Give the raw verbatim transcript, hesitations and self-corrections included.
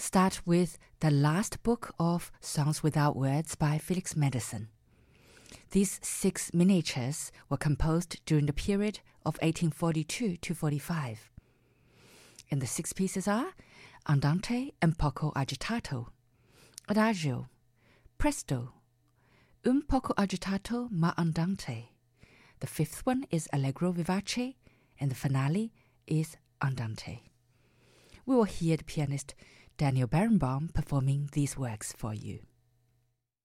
start with the last book of Songs Without Words by Felix Mendelssohn. These six miniatures were composed during the period of eighteen forty-two to forty-five. And the six pieces are Andante and poco agitato, Adagio, Presto, Un poco agitato ma andante. The fifth one is Allegro vivace, and the finale is Andante. We will hear the pianist Daniel Barenboim performing these works for you.